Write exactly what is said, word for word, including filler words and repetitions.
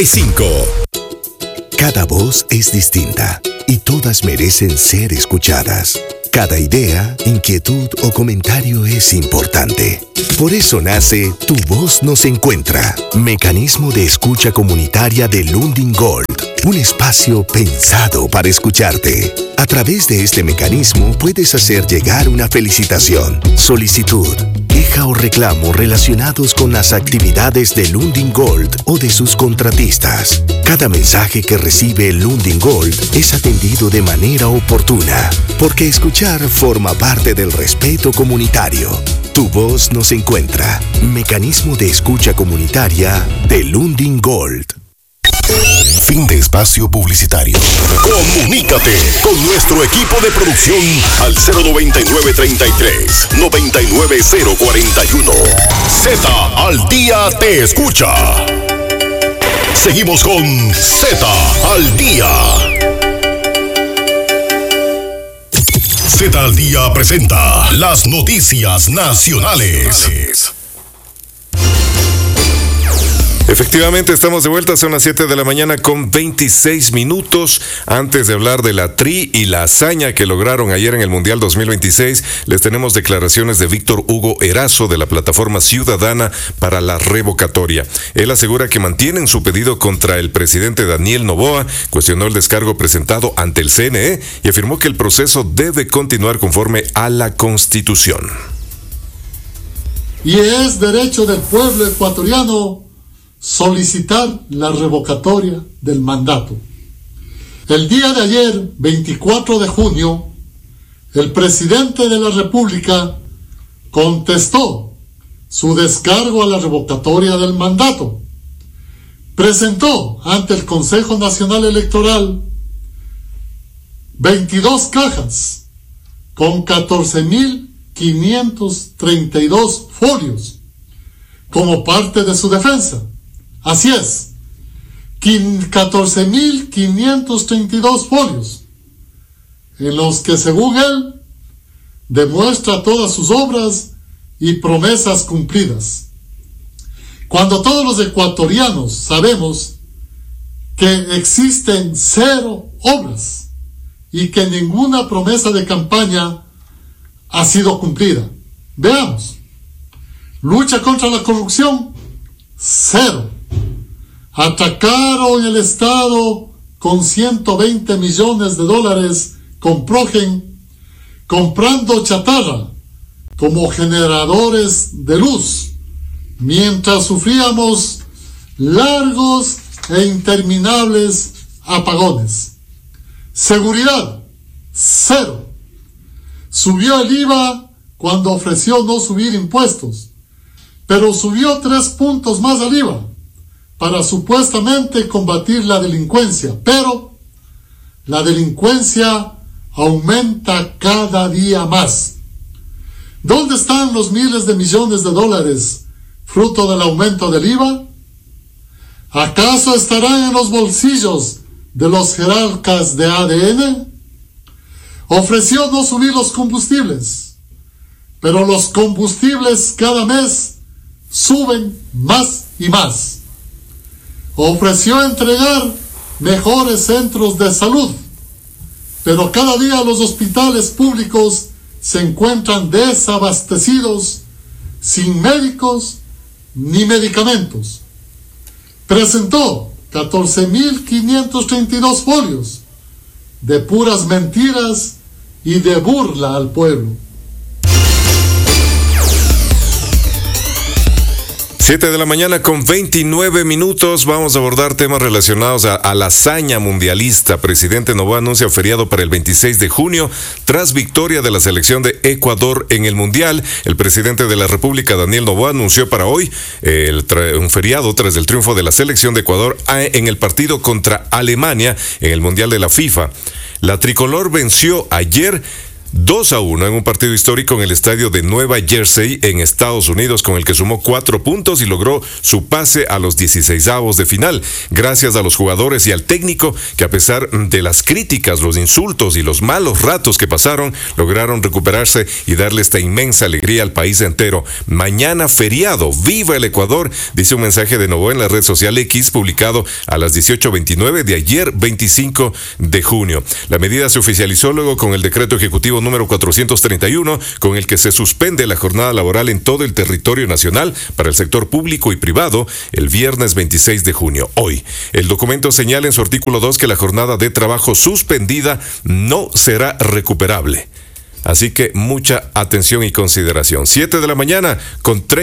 cinco. Cada voz es distinta y todas merecen ser escuchadas. Cada idea, inquietud o comentario es importante. Por eso nace Tu Voz Nos Encuentra, mecanismo de escucha comunitaria de Lundin Gold, un espacio pensado para escucharte. A través de este mecanismo puedes hacer llegar una felicitación, solicitud, queja o reclamo relacionados con las actividades de Lundin Gold o de sus contratistas. Cada mensaje que recibe Lundin Gold es atendido de manera oportuna, porque escuchar forma parte del respeto comunitario. Tu Voz Nos Encuentra, mecanismo de escucha comunitaria de Lundin Gold. Fin de espacio publicitario. Comunícate con nuestro equipo de producción al cero noventa y nueve treinta y tres noventa y nueve cero cuarenta y uno. Z al día te escucha. Seguimos con Z al día. Z al día presenta las noticias nacionales. Efectivamente, estamos de vuelta, son las siete de la mañana con veintiséis minutos. Antes de hablar de la Tri y la hazaña que lograron ayer en el Mundial dos mil veintiséis, les tenemos declaraciones de Víctor Hugo Erazo de la Plataforma Ciudadana para la Revocatoria. Él asegura que mantienen su pedido contra el presidente Daniel Noboa, cuestionó el descargo presentado ante el C N E y afirmó que el proceso debe continuar conforme a la Constitución. Y es derecho del pueblo ecuatoriano solicitar la revocatoria del mandato. El día de ayer, veinticuatro de junio, el presidente de la República contestó su descargo a la revocatoria del mandato. Presentó ante el Consejo Nacional Electoral veintidós cajas con catorce mil quinientos treinta y dos folios como parte de su defensa. Así es, catorce mil quinientos treinta y dos folios, en los que según él demuestra todas sus obras y promesas cumplidas. Cuando todos los ecuatorianos sabemos que existen cero obras y que ninguna promesa de campaña ha sido cumplida. Veamos. Lucha contra la corrupción, cero. Atacaron el Estado con ciento veinte millones de dólares con Progen, comprando chatarra como generadores de luz, mientras sufríamos largos e interminables apagones. Seguridad, cero. Subió el I V A cuando ofreció no subir impuestos, pero subió tres puntos más al I V A para supuestamente combatir la delincuencia, pero la delincuencia aumenta cada día más. ¿Dónde están los miles de millones de dólares fruto del aumento del I V A? ¿Acaso estarán en los bolsillos de los jerarcas de A D N? Ofreció no subir los combustibles, pero los combustibles cada mes suben más y más. Ofreció entregar mejores centros de salud, pero cada día los hospitales públicos se encuentran desabastecidos, sin médicos ni medicamentos. Presentó catorce mil quinientos treinta y dos folios de puras mentiras y de burla al pueblo. siete de la mañana con veintinueve minutos. Vamos a abordar temas relacionados a, a la hazaña mundialista. Presidente Noboa anuncia feriado para el veintiséis de junio tras victoria de la selección de Ecuador en el Mundial. El presidente de la República, Daniel Noboa, anunció para hoy eh, el tra- un feriado tras el triunfo de la selección de Ecuador a, en el partido contra Alemania en el Mundial de la FIFA. La tricolor venció ayer dos a uno en un partido histórico en el estadio de Nueva Jersey en Estados Unidos, con el que sumó cuatro puntos y logró su pase a los dieciseisavos de final, gracias a los jugadores y al técnico que, a pesar de las críticas, los insultos y los malos ratos que pasaron, lograron recuperarse y darle esta inmensa alegría al país entero. Mañana feriado, ¡viva el Ecuador!, dice un mensaje de Novoa en la red social X, publicado a las dieciocho veintinueve de ayer, veinticinco de junio. La medida se oficializó luego con el decreto ejecutivo número cuatrocientos treinta y uno, con el que se suspende la jornada laboral en todo el territorio nacional para el sector público y privado el viernes veintiséis de junio, hoy. El documento señala en su artículo dos que la jornada de trabajo suspendida no será recuperable. Así que mucha atención y consideración. siete de la mañana con